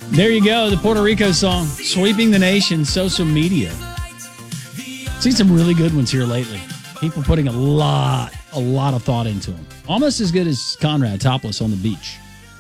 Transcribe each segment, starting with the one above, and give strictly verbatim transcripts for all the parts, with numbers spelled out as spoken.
There you go, the Puerto Rico song, sweeping the nation, social media. Seen some really good ones here lately. People putting a lot, a lot of thought into them. Almost as good as Conrad topless on the beach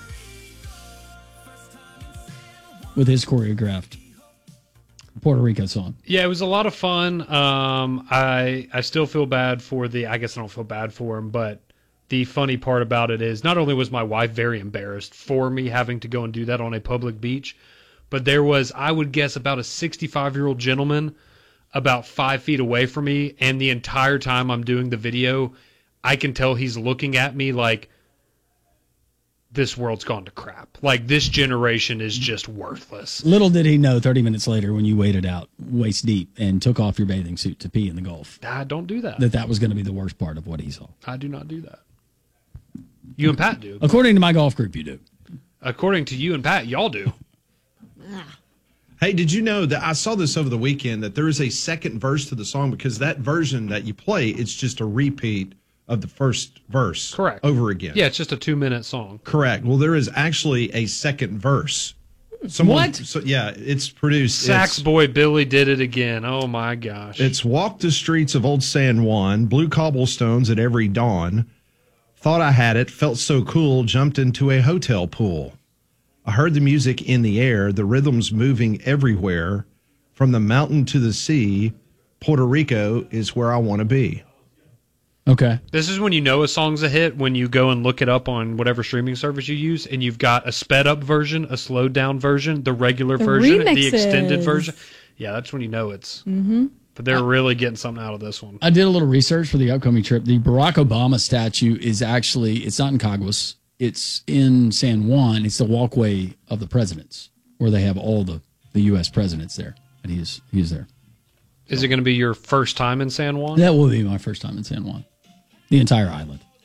with his choreographed Puerto Rico song. Yeah, it was a lot of fun. Um, I I still feel bad for the, I guess I don't feel bad for him, but the funny part about it is not only was my wife very embarrassed for me having to go and do that on a public beach, but there was, I would guess, about a sixty-five-year-old gentleman about five feet away from me, and the entire time I'm doing the video, I can tell he's looking at me like, this world's gone to crap. Like, this generation is just worthless. Little did he know thirty minutes later when you waded out waist deep and took off your bathing suit to pee in the Gulf. I don't do that. That that was going to be the worst part of what he saw. I do not do that. You and Pat do. According to my golf group, you do. According to you and Pat, y'all do. Hey, did you know that I saw this over the weekend, that there is a second verse to the song, because that version that you play, it's just a repeat of the first verse. Correct. Over again. Yeah, it's just a two-minute song. Correct. Well, there is actually a second verse. Someone, What? So, yeah, it's produced. Sax it's, boy Billy did it again. Oh, my gosh. It's walked the streets of old San Juan, blue cobblestones at every dawn. Thought I had it, felt so cool, jumped into a hotel pool. I heard the music in the air, the rhythms moving everywhere. From the mountain to the sea, Puerto Rico is where I want to be. Okay. This is when you know a song's a hit, when you go and look it up on whatever streaming service you use, and you've got a sped-up version, a slowed-down version, the regular The version, remixes. the extended version. Yeah, that's when you know it's... Mm-hmm. But they're really getting something out of this one. I did a little research for the upcoming trip. The Barack Obama statue is actually, it's not in Caguas. It's in San Juan. It's the walkway of the presidents, where they have all the, the U S presidents there. And he's he's there. Is it going to be your first time in San Juan? That will be my first time in San Juan. The entire island.